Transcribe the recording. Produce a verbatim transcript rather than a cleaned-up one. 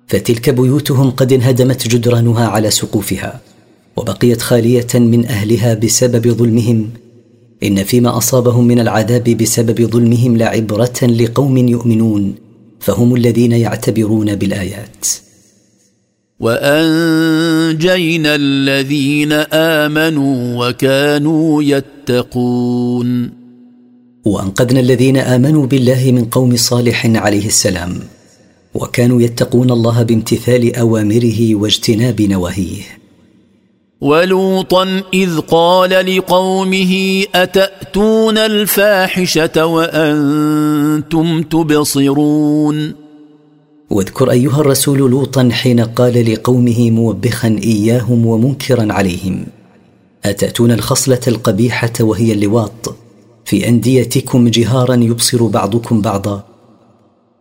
فتلك بيوتهم قد انهدمت جدرانها على سقوفها وبقيت خالية من أهلها بسبب ظلمهم. إن فيما أصابهم من العذاب بسبب ظلمهم لعبرة لقوم يؤمنون، فهم الذين يعتبرون بالآيات. وأنجينا الذين آمنوا وكانوا يتقون. وأنقذنا الذين آمنوا بالله من قوم صالح عليه السلام وكانوا يتقون الله بامتثال أوامره واجتناب نواهيه. ولوطا إذ قال لقومه أتأتون الفاحشة وأنتم تبصرون. واذكر أيها الرسول لوطا حين قال لقومه موبخا إياهم ومنكرا عليهم: أتأتون الخصلة القبيحة وهي اللواط في أنديتكم جهارا يبصر بعضكم بعضا